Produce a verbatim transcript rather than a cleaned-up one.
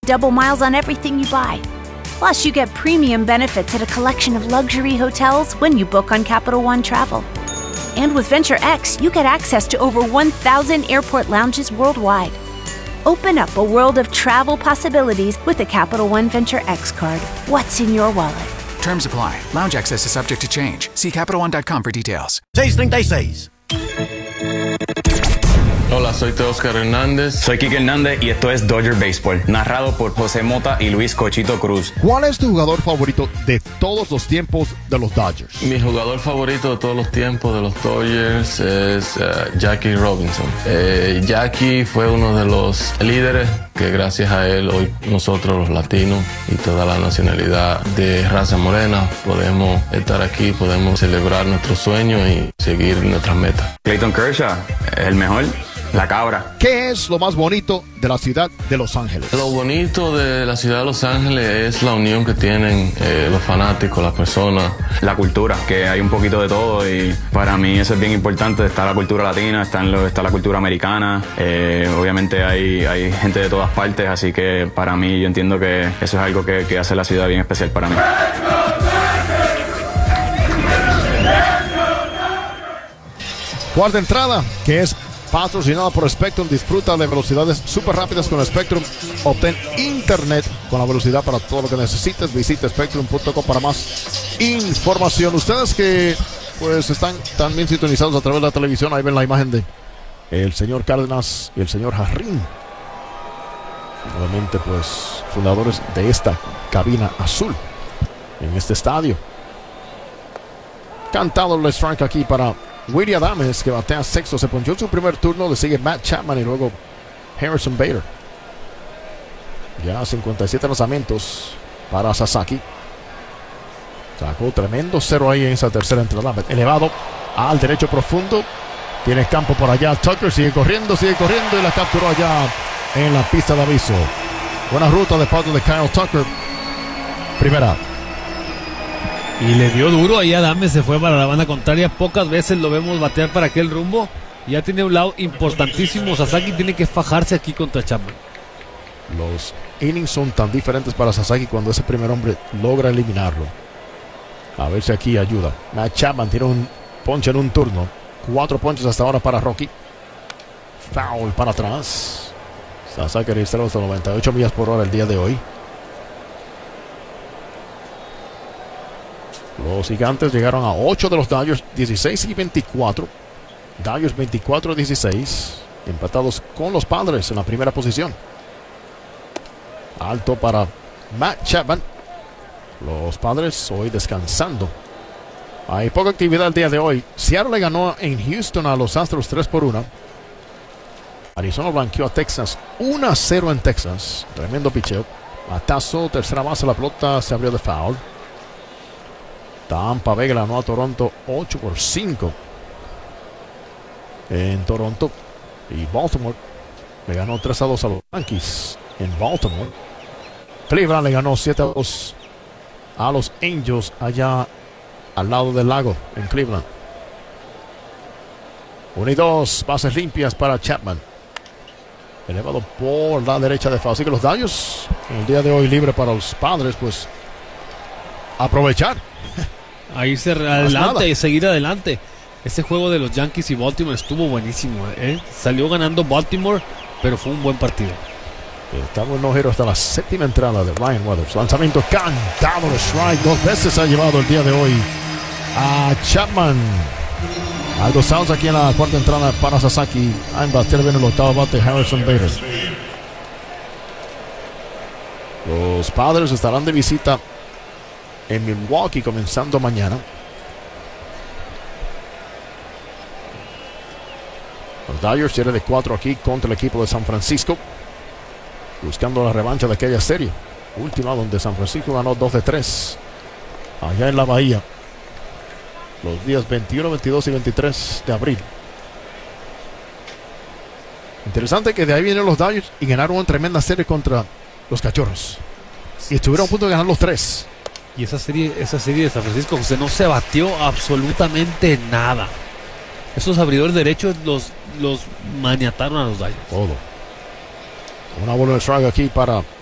double miles on everything you buy. Plus, you get premium benefits at a collection of luxury hotels when you book on Capital One Travel. And with Venture X, you get access to over one thousand airport lounges worldwide. Open up a world of travel possibilities with a Capital One Venture X card. What's in your wallet? Terms apply. Lounge access is subject to change. See Capital One dot com for details. seis treinta y seis. Hola, soy Teóscar Hernández. Soy Kike Hernández y esto es Dodger Baseball, narrado por José Mota y Luis Cochito Cruz. ¿Cuál es tu jugador favorito de todos los tiempos de los Dodgers? Mi jugador favorito de todos los tiempos de los Dodgers es uh, Jackie Robinson. Eh, Jackie fue uno de los líderes que gracias a él hoy nosotros los latinos y toda la nacionalidad de raza morena podemos estar aquí, podemos celebrar nuestros sueños y seguir nuestras metas. Clayton Kershaw es el mejor. La cabra. ¿Qué es lo más bonito de la ciudad de Los Ángeles? Lo bonito de la ciudad de Los Ángeles es la unión que tienen eh, los fanáticos, las personas. La cultura, que hay un poquito de todo y para mí eso es bien importante. Está la cultura latina, está, en lo, está la cultura americana. Eh, obviamente hay, hay gente de todas partes, así que para mí yo entiendo que eso es algo que, que hace la ciudad bien especial para mí. Cuarta entrada, que es patrocinada por Spectrum. Disfruta de velocidades súper rápidas con Spectrum. Obtén internet con la velocidad para todo lo que necesites. Visita spectrum punto com para más información. Ustedes que pues están también sintonizados a través de la televisión, ahí ven la imagen de el señor Cárdenas y el señor Jarrín. Nuevamente pues fundadores de esta cabina azul en este estadio. Cantado el strike aquí para Willie Adames, que batea sexto. Se ponchó en su primer turno. Le sigue Matt Chapman y luego Harrison Bader. Ya cincuenta y siete lanzamientos para Sasaki. Sacó tremendo cero ahí en esa tercera entrada. Elevado al derecho profundo. Tiene campo por allá. Tucker sigue corriendo, sigue corriendo y la capturó allá en la pista de aviso. Buena ruta de parte de Kyle Tucker. Primera. Y le dio duro ahí a Adames, se fue para la banda contraria. Pocas veces lo vemos batear para aquel rumbo. Ya tiene un lado importantísimo. Sasaki tiene que fajarse aquí contra Chapman. Los innings son tan diferentes para Sasaki cuando ese primer hombre logra eliminarlo. A ver si aquí ayuda. Matt Chapman tiene un ponche en un turno. Cuatro ponches hasta ahora para Rocky. Foul para atrás. Sasaki registró hasta noventa y ocho millas por hora el día de hoy. Los gigantes llegaron a ocho de los Dodgers, dieciséis y veinticuatro. Dodgers veinticuatro a dieciséis. Empatados con los Padres en la primera posición. Alto para Matt Chapman. Los Padres hoy descansando. Hay poca actividad el día de hoy. Seattle le ganó en Houston a los Astros tres por uno. Arizona blanqueó a Texas uno a cero en Texas. Tremendo picheo. Matazo, tercera base, la pelota se abrió de foul. Tampa Bay ganó a Toronto ocho por cinco en Toronto. Y Baltimore le ganó tres a dos a los Yankees en Baltimore. Cleveland le ganó siete a dos a los Angels allá al lado del lago en Cleveland. uno y dos, bases limpias para Chapman. Elevado por la derecha de foul. Así que los Dodgers el día de hoy libre para los Padres, pues aprovechar. A irse adelante y seguir adelante. Ese juego de los Yankees y Baltimore estuvo buenísimo, ¿eh? Salió ganando Baltimore, pero fue un buen partido. Estamos en no-hitter hasta la séptima entrada de Ryan Weathers. Lanzamiento cantado de strike. Dos veces ha llevado el día de hoy a Chapman. Hay dos outs aquí en la cuarta entrada para Sasaki. A bater bien el octavo bate Harrison Bader. Los Padres estarán de visita en Milwaukee comenzando mañana. Los Dodgers tienen de cuatro aquí contra el equipo de San Francisco, buscando la revancha de aquella serie última donde San Francisco ganó dos de tres allá en la Bahía los días veintiuno, veintidós y veintitrés de abril. Interesante que de ahí vienen los Dodgers y ganaron una tremenda serie contra los Cachorros y estuvieron a punto de ganar los tres. Y esa serie, esa serie de San Francisco, José, no se batió absolutamente nada. Esos abridores derechos los, los maniataron a los Dodgers. Todo. Una bola de strike aquí para